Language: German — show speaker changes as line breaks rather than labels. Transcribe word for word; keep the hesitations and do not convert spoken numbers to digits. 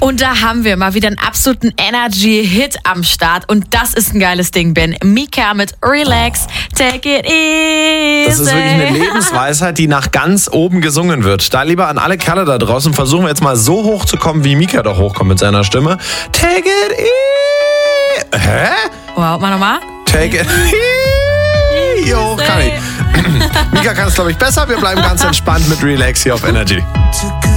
Und da haben wir mal wieder einen absoluten Energy-Hit am Start. Und das ist ein geiles Ding, Ben. Mika mit Relax, Take It Easy.
Das ist wirklich eine Lebensweisheit, die nach ganz oben gesungen wird. Da lieber an alle Kerle da draußen, versuchen wir jetzt mal so hoch zu kommen, wie Mika doch hochkommt mit seiner Stimme. Take it easy. Hä?
Wow, mal nochmal.
Take it easy. Jo, kann ich. Mika kann es, glaube ich, besser. Wir bleiben ganz entspannt mit Relax hier auf Energy.